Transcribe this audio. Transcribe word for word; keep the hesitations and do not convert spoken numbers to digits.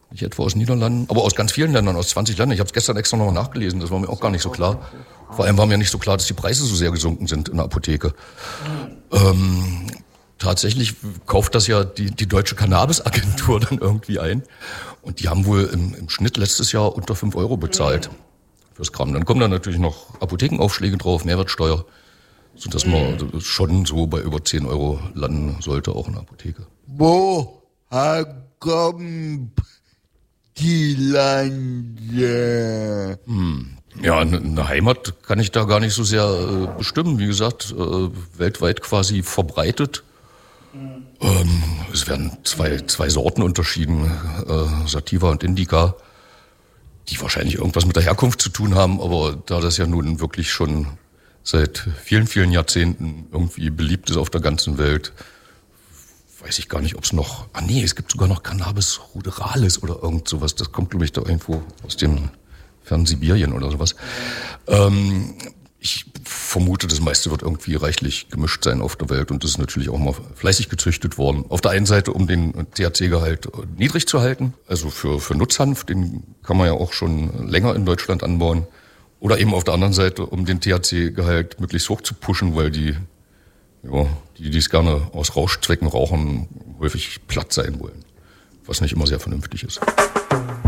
Nicht etwa aus den Niederlanden, aber aus ganz vielen Ländern, aus zwanzig Ländern. Ich habe es gestern extra nochmal nachgelesen, das war mir auch gar nicht so klar. Vor allem war mir nicht so klar, dass die Preise so sehr gesunken sind in der Apotheke. Ähm, tatsächlich kauft das ja die, die Deutsche Cannabis-Agentur dann irgendwie ein. Und die haben wohl im, im Schnitt letztes Jahr unter fünf Euro bezahlt fürs Gramm. Dann kommen da natürlich noch Apothekenaufschläge drauf, Mehrwertsteuer, sodass man schon so bei über zehn Euro landen sollte, auch in der Apotheke. Wo kommt die Lande? Hm. Ja, eine Heimat kann ich da gar nicht so sehr äh, bestimmen. Wie gesagt, äh, weltweit quasi verbreitet. Ähm, es werden zwei, zwei Sorten unterschieden, äh, Sativa und Indica, die wahrscheinlich irgendwas mit der Herkunft zu tun haben, aber da das ja nun wirklich schon seit vielen, vielen Jahrzehnten irgendwie beliebt ist auf der ganzen Welt, weiß ich gar nicht, ob es noch... Ah nee, es gibt sogar noch Cannabis ruderalis oder irgend sowas. Das kommt, glaube ich, da irgendwo aus dem fernen Sibirien oder sowas. Ähm, ich vermute, das meiste wird irgendwie reichlich gemischt sein auf der Welt und das ist natürlich auch mal fleißig gezüchtet worden. Auf der einen Seite, um den T H C-Gehalt niedrig zu halten, also für, für Nutzhanf, den kann man ja auch schon länger in Deutschland anbauen. Oder eben auf der anderen Seite, um den T H C-Gehalt möglichst hoch zu pushen, weil die Ja, die, die es gerne aus Rauschzwecken rauchen, häufig platt sein wollen, was nicht immer sehr vernünftig ist.